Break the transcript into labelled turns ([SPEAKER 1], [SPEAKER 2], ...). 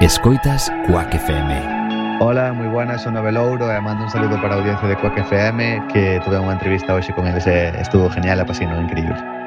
[SPEAKER 1] Escoitas Quack FM.
[SPEAKER 2] Hola, moi buenas, son Nobel Ouro e mando un saludo para a audiencia de Quack FM, que tuve unha entrevista hoxe con eles e estuvo genial, apasinou, increíble.